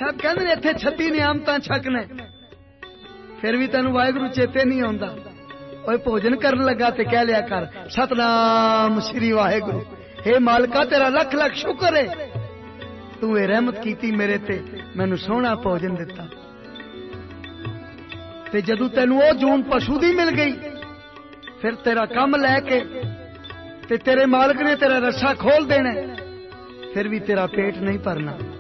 साहब कहते ने इत्थे 36 नियामतां छकने फिर भी तेनू वाहिगुरू चेते नहीं आउंदा। ओए भोजन करन लगा ते कह लिया कर सतनाम श्री वाहिगुरू। हे मालका तेरा लख लख शुक्र है तू ये रहमत कीती मेरे ते मैनू सोहना भोजन दिता। ते जदू तेनू ओ जून पशु दी मिल गई फिर तेरा कम लैके ते तेरे मालक ने तेरा रस्सा खोल देना फिर भी तेरा पेट नहीं भरना।